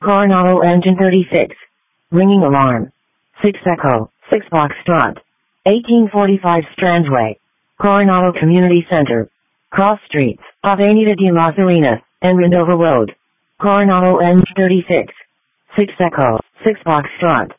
Coronado Engine 36. Ringing alarm. 6 Echo, 6 Foxtrot. 1845 Strandway. Coronado Community Center. Cross streets, Avenida de las Arenas, and Rendova Road. Coronado Engine 36. 6 Echo, 6 Foxtrot.